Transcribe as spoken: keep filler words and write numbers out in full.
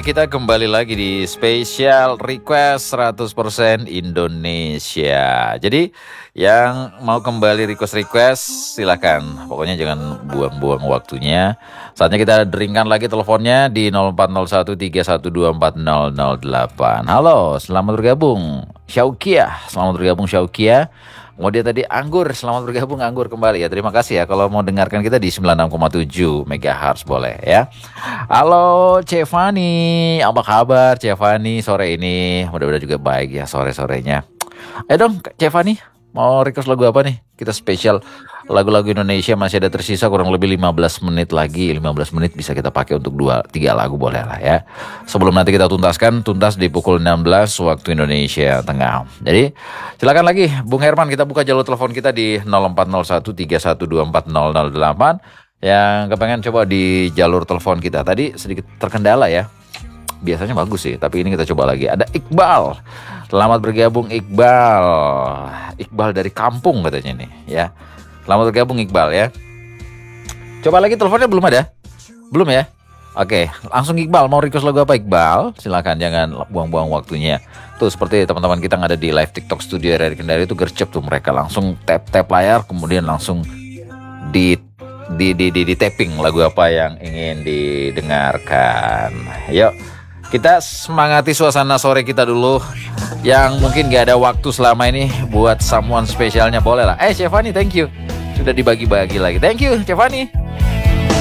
kita kembali lagi di Special Request seratus persen Indonesia. Jadi yang mau kembali request-request silakan. Pokoknya jangan buang-buang waktunya. Saatnya kita deringkan lagi teleponnya di nol empat nol satu tiga satu dua empat nol nol delapan. Halo, selamat bergabung Syaukia. Selamat bergabung Syaukia. Mau dia tadi Anggur, selamat bergabung Anggur kembali ya. Terima kasih ya kalau mau dengarkan kita di sembilan puluh enam koma tujuh megahertz boleh ya. Halo Cevani, apa kabar Cevani sore ini? Mudah-mudahan juga baik ya sore-sorenya. Eh dong Cevani, mau request lagu apa nih? Kita spesial lagu-lagu Indonesia, masih ada tersisa kurang lebih lima belas menit lagi. lima belas menit bisa kita pakai untuk dua tiga lagu boleh lah ya. Sebelum nanti kita tuntaskan, tuntas di pukul enam belas waktu Indonesia Tengah. Jadi silakan lagi Bung Herman, kita buka jalur telepon kita di nol empat nol satu tiga satu dua empat nol nol delapan. Yang kepengen coba di jalur telepon kita. Tadi sedikit terkendala ya. Biasanya bagus sih, tapi ini kita coba lagi. Ada Iqbal. Selamat bergabung Iqbal. Iqbal dari kampung katanya nih ya. Selamat bergabung Iqbal ya. Coba lagi teleponnya belum ada? Belum ya? Oke, langsung Iqbal mau request lagu apa Iqbal? Silakan, jangan buang-buang waktunya. Tuh seperti teman-teman kita yang ada di live TikTok Studio dari Kendari itu gercep tuh, mereka langsung tap-tap layar kemudian langsung di di di di, di tapping lagu apa yang ingin didengarkan. Yuk. Kita semangati suasana sore kita dulu. Yang mungkin gak ada waktu selama ini buat someone spesialnya boleh lah. Eh Cevani, thank you. Sudah dibagi-bagi lagi. Thank you Cevani.